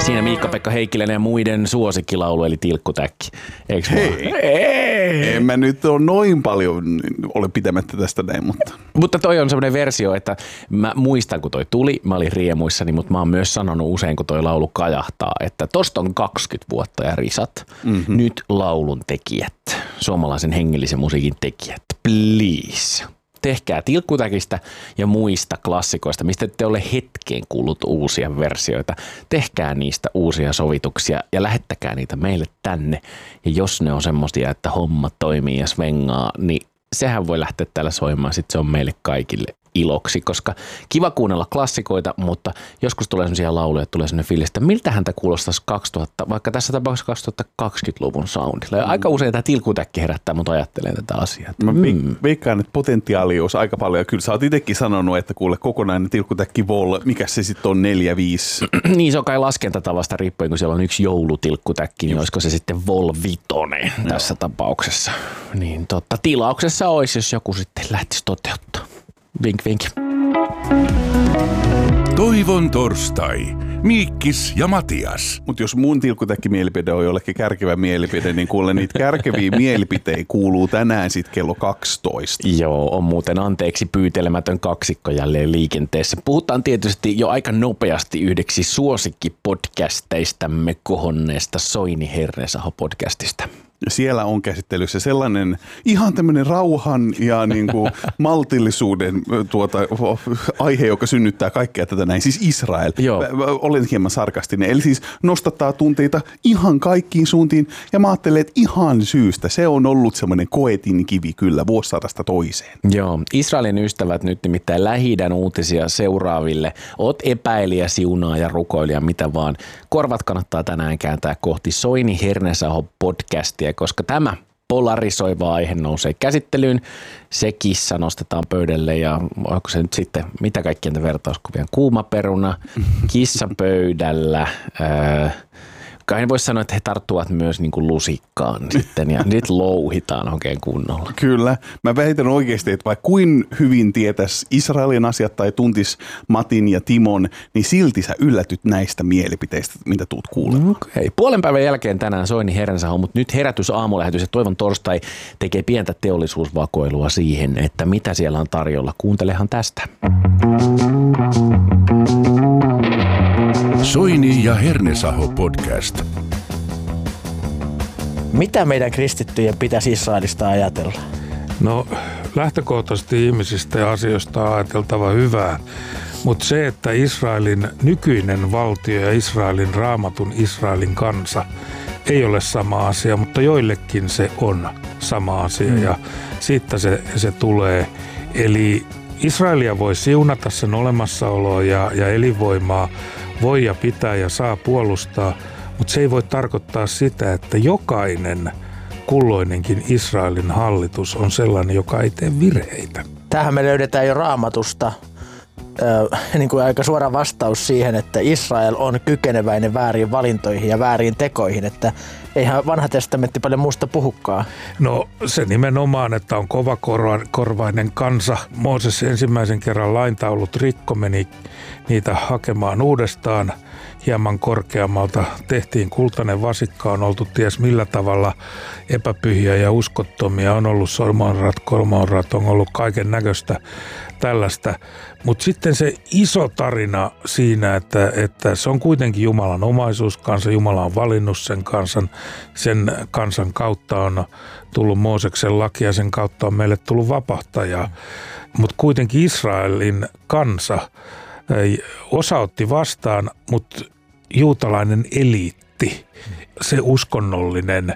Siinä Miikka-Pekka Heikkilän ja muiden suosikkilaulu eli Tilkkutäkki. Eikö Hei, en mä nyt ole noin paljon ole pitämättä tästä näin, Mutta toi on semmoinen versio, että mä muistan kun toi tuli, mä olin riemuissani, mutta mä oon myös sanonut usein kun toi laulu kajahtaa, että tosta on 20 vuotta ja risat. Nyt laulun tekijät, suomalaisen hengellisen musiikin tekijät, please. Tehkää Tilkkutäkistä ja muista klassikoista, mistä te ole hetkeen kuullut uusia versioita. Tehkää niistä uusia sovituksia ja lähettäkää niitä meille tänne. Ja jos ne on semmoisia, että homma toimii ja svengaa, niin sehän voi lähteä täällä soimaan. Sitten se on meille kaikille iloksi, koska kiva kuunnella klassikoita, mutta joskus tulee sellaisia lauluja, että tulee sellainen fiilis, että miltähän tämä kuulostaisi 2000, vaikka tässä tapauksessa 2020-luvun soundilla. Ja aika usein tämä Tilkkutäkki herättää, mutta ajattelen tätä asiaa. Mä veikkaan, että potentiaalia olisi aika paljon. Ja kyllä sä oot itsekin sanonut, että kuule kokonainen Tilkkutäkki Vol, mikä se sitten on 4-5? Niin se on kai laskentatavasta riippuen, kun siellä on yksi joulutilkkutäkki, niin olisiko se sitten Vol 5 tässä tapauksessa. Niin tilauksessa olisi, jos joku sitten lähtisi toteuttaa. Vink, vink. Toivon torstai. Miikkis ja Matias. Mutta jos mun tilkkutäkki-mielipide on jollekin kärkevä mielipide, niin kuule niitä kärkeviä mielipiteitä kuuluu tänään sitten kello 12. Joo, on muuten anteeksi pyytelemätön kaksikko jälleen liikenteessä. Puhutaan tietysti jo aika nopeasti yhdeksi suosikkipodcasteistämme kohonneesta Soini Hernesaho-podcastista. Siellä on käsittelyssä sellainen ihan tämmöinen rauhan ja niin kuin maltillisuuden aihe, joka synnyttää kaikkea tätä näin, siis Israel. Joo. Olen hieman sarkastinen, eli siis nostattaa tunteita ihan kaikkiin suuntiin ja mä ajattelen, että ihan syystä se on ollut semmoinen koetin kivi kyllä vuosisadasta toiseen. Joo, Israelin ystävät nyt nimittäin Lähi-idän uutisia seuraaville. Oot epäilijä, siunaaja, rukoilija, mitä vaan. Korvat kannattaa tänään kääntää kohti Soini Hernesaho podcastia, koska tämä polarisoiva aihe nousee käsittelyyn. Se kissa nostetaan pöydälle ja onko se nyt sitten, mitä kaikkien vertauskuvia? Kuuma peruna, kissa pöydällä. Kai voisi sanoa, että he tarttuvat myös niin kuin lusikkaan sitten ja nyt louhitaan oikein kunnolla. Kyllä. Mä väitän oikeasti, että vaikka kuin hyvin tietäisi Israelin asiat tai tuntis Matin ja Timon, niin silti sä yllätyt näistä mielipiteistä, mitä tuut kuulemaan. Okay. Puolen päivän jälkeen tänään Soini Hernesaho, mutta nyt herätys aamulähetys ja Toivon torstai tekee pientä teollisuusvakoilua siihen, että mitä siellä on tarjolla. Kuuntelehan tästä. Soini ja Hernesaho podcast. Mitä meidän kristittyjen pitäisi Israelista ajatella? No lähtökohtaisesti ihmisistä ja asioista on ajateltava hyvää, mutta se, että Israelin nykyinen valtio ja Israelin raamatun Israelin kansa ei ole sama asia, mutta joillekin se on sama asia ja siitä se tulee. Eli Israelia voi siunata sen olemassaoloa ja elinvoimaa, voi ja pitää ja saa puolustaa, mutta se ei voi tarkoittaa sitä, että jokainen kulloinenkin Israelin hallitus on sellainen, joka ei tee virheitä. Tähän me löydetään jo Raamatusta niin kuin aika suora vastaus siihen, että Israel on kykeneväinen vääriin valintoihin ja vääriin tekoihin, että eihän vanha testamentti paljon muusta puhukaan. No se nimenomaan, että on kovakorvainen kansa. Mooses ensimmäisen kerran laintaulut rikko, meni niitä hakemaan uudestaan hieman korkeammalta. Tehtiin kultainen vasikka, on oltu ties millä tavalla epäpyhiä ja uskottomia. On ollut sormaanrat, kormaanrat, on ollut kaiken näköistä tällaista. Mutta sitten se iso tarina siinä, että se on kuitenkin Jumalan omaisuuskansa, Jumala on valinnut sen kansan kautta on tullut Mooseksen laki ja sen kautta on meille tullut vapahtaja. Mutta kuitenkin Israelin kansa osa otti vastaan, mutta juutalainen eliitti, se uskonnollinen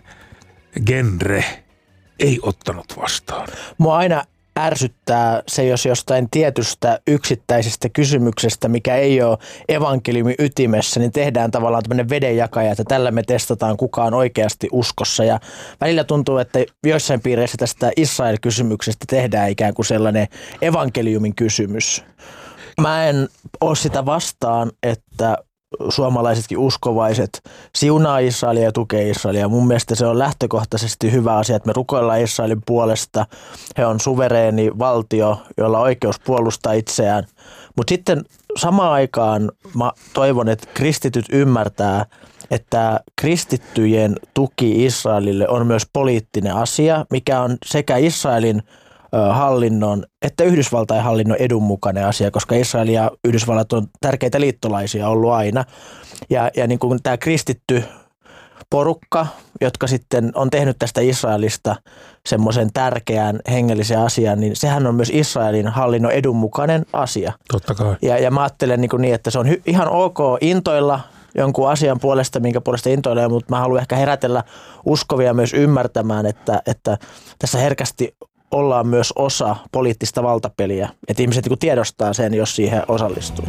genre ei ottanut vastaan. Mua aina ärsyttää se, jos jostain tietystä yksittäisestä kysymyksestä, mikä ei ole evankeliumin ytimessä, niin tehdään tavallaan tämmöinen vedenjakaja, että tällä me testataan kukaan oikeasti uskossa. Ja välillä tuntuu, että joissain piireissä tästä Israel-kysymyksestä tehdään ikään kuin sellainen evankeliumin kysymys. Mä en ole sitä vastaan, että suomalaisetkin uskovaiset siunaa Israelia ja tukee Israelia. Mun mielestä se on lähtökohtaisesti hyvä asia, että me rukoillaan Israelin puolesta. He on suvereeni valtio, jolla on oikeus puolustaa itseään. Mutta sitten samaan aikaan mä toivon, että kristityt ymmärtää, että kristittyjen tuki Israelille on myös poliittinen asia, mikä on sekä Israelin hallinnon että Yhdysvaltain hallinnon edun mukainen asia, koska Israel ja Yhdysvallat on tärkeitä liittolaisia ollut aina. Ja niin kuin tämä kristitty porukka, jotka sitten on tehnyt tästä Israelista semmoisen tärkeän hengellisen asian, niin sehän on myös Israelin hallinnon edun mukainen asia. Totta kai. Ja mä ajattelen niin, että se on ihan ok intoilla jonkun asian puolesta, minkä puolesta intoilee, mutta mä haluan ehkä herätellä uskovia myös ymmärtämään, että tässä herkästi ollaan myös osa poliittista valtapeliä. Että ihmiset niin tiedostaa sen, jos siihen osallistuu.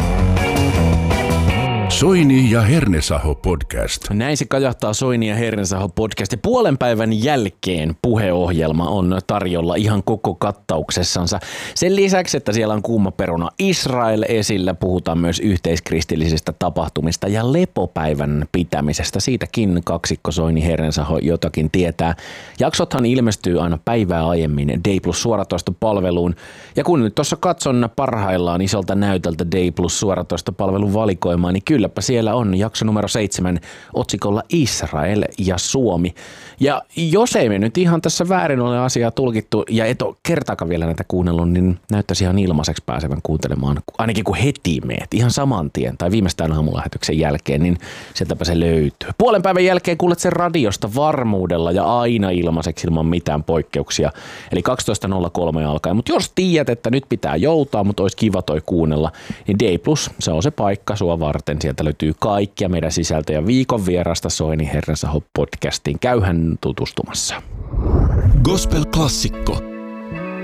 Soini ja Hernesaho podcast. Näin se kajahtaa Soini ja Hernesaho podcast. Ja puolen päivän jälkeen puheohjelma on tarjolla ihan koko kattauksessansa. Sen lisäksi, että siellä on kuuma peruna Israel esillä, puhutaan myös yhteiskristillisistä tapahtumista ja lepopäivän pitämisestä. Siitäkin kaksikko Soini Hernesaho jotakin tietää. Jaksothan ilmestyy aina päivää aiemmin Day Plus suoratoistopalveluun. Ja kun nyt tuossa katson parhaillaan isolta näytöltä Day Plus suoratoistopalvelun valikoimaa, niin kylläpä siellä on jakso numero 7 otsikolla Israel ja Suomi. Ja jos ei me nyt ihan tässä väärin ole asiaa tulkittu ja et ole kertaakaan vielä näitä kuunnellut, niin näyttäisi ihan ilmaiseksi pääsevän kuuntelemaan. Ainakin kun heti meet ihan saman tien tai viimeistään aamulähetyksen jälkeen, niin sieltäpä se löytyy. Puolen päivän jälkeen kuulet sen radiosta varmuudella ja aina ilmaiseksi ilman mitään poikkeuksia. Eli 12.03 alkaen. Mutta jos tiedät, että nyt pitää joutaa, mutta olisi kiva toi kuunnella, niin Day Plus, se on se paikka sua varten. Sieltä löytyy kaikkia meidän sisältöjä viikon vierasta Soini Hernesaho podcastiin. Käyhän tutustumassa. Gospel-klassikko